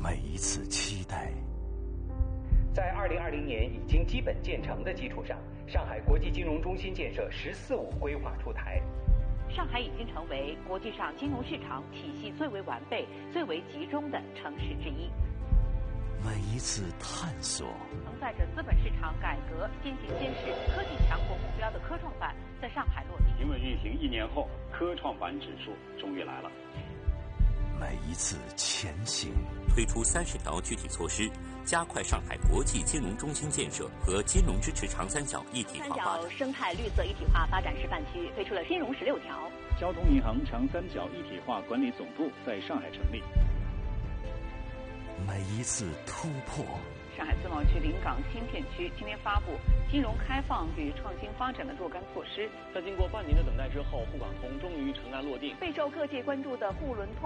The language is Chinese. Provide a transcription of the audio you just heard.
每一次期待。 在2020年已经基本建成的基础上，上海国际金融中心建设“十四五”规划出台。 上海已经成为国际上金融市场体系最为完备、最为集中的城市之一。 每一次探索， 承载着资本市场改革、先行先试、科技强国目标的科创板在上海落地。 平稳运行1年后，科创板指数终于来了。 每一次前行， 推出30条具体措施，加快上海国际金融中心建设和金融支持长三角一体化发展。 三角生态绿色一体化发展示范区推出了金融16条。 交通银行长三角一体化管理总部在上海成立。 每一次突破， 上海自贸区临港新片区今天发布金融开放与创新发展的若干措施。 在经过半年的等待之后，沪港通终于尘埃落定。 备受各界关注的沪伦通